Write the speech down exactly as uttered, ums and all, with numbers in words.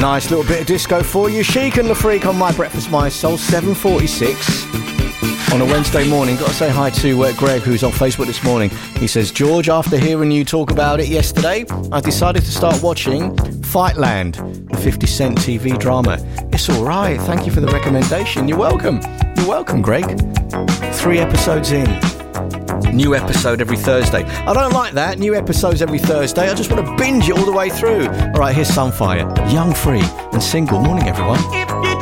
Nice little bit of disco for you. Chic and the Freak on My Breakfast, My Soul, seven forty-six on a Wednesday morning. Got to say hi to uh, Greg, who's on Facebook this morning. He says, George, after hearing you talk about it yesterday, I decided to start watching Fightland, the fifty cent T V drama. It's all right. Thank you for the recommendation. You're welcome. You're welcome, Greg. Three episodes in. New episode every Thursday. I don't like that. New episodes every Thursday. I just want to binge it all the way through. All right, here's Sunfire. Young, free and single. Morning, everyone.